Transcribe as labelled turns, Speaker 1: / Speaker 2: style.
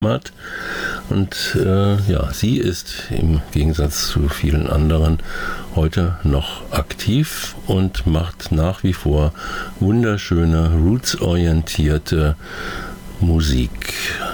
Speaker 1: hat. Und ja, sie ist im Gegensatz zu vielen anderen heute noch aktiv und macht nach wie vor wunderschöne, rootsorientierte Musik.